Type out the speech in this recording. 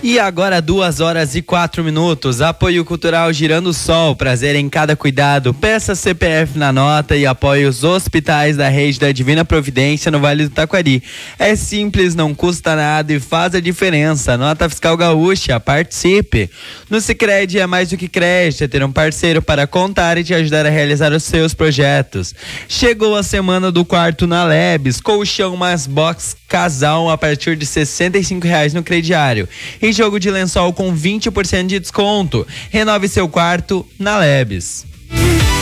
E agora 2h04. Apoio Cultural Girando o Sol, prazer em cada cuidado. Peça CPF na nota e apoie os hospitais da rede da Divina Providência no Vale do Taquari. É simples, não custa nada e faz a diferença. Nota Fiscal Gaúcha, participe. No Sicredi é mais do que crédito, é ter um parceiro para contar e te ajudar a realizar os seus projetos. Chegou a semana do quarto na Lebes, colchão mais box casal a partir de R$65 no crediário. E jogo de lençol com 20% de desconto. Renove seu quarto na Lebes.